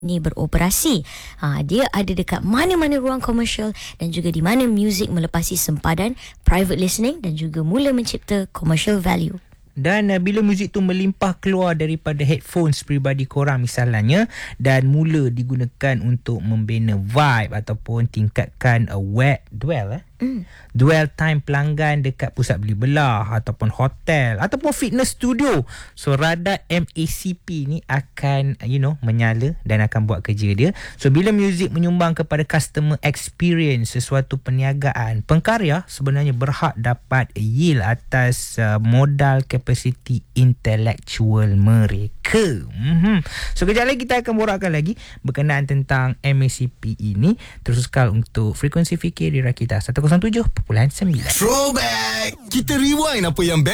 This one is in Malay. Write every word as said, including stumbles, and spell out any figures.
ni beroperasi. Ha, dia ada dekat mana-mana ruang komersial dan juga di mana muzik melepasi sempadan, private listening dan juga mula mencipta commercial value. Dan uh, bila muzik tu melimpah keluar daripada headphones peribadi korang misalnya dan mula digunakan untuk membina vibe ataupun tingkatkan a wet dwell eh mm. dwell time pelanggan dekat pusat beli belah ataupun hotel ataupun fitness studio, so radar M A C P ni akan you know menyala dan akan buat kerja dia. So bila muzik menyumbang kepada customer experience sesuatu perniagaan, pengkarya sebenarnya berhak dapat yield atas uh, modal capacity intellectual mereka. Mm-hmm. So kejap lagi kita akan borakkan lagi berkenaan tentang M A C P ini. Terus sekali untuk frekuensi fikir di Rakita seratus tujuh perpuluhan sembilan. Throwback. Kita rewind apa yang